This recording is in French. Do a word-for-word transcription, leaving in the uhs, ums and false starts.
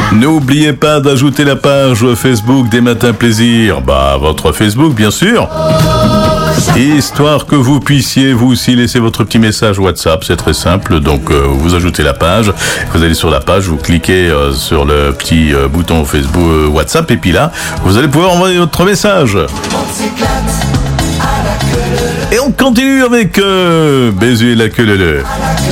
N'oubliez pas d'ajouter la page Facebook des Matins Plaisir. Bah, votre Facebook, bien sûr. Histoire que vous puissiez, vous aussi, laisser votre petit message WhatsApp. C'est très simple. Donc, euh, vous ajoutez la page. Vous allez sur la page, vous cliquez euh, sur le petit euh, bouton Facebook euh, WhatsApp. Et puis là, vous allez pouvoir envoyer votre message. Et on continue avec euh, Bézu et la queue leu leu.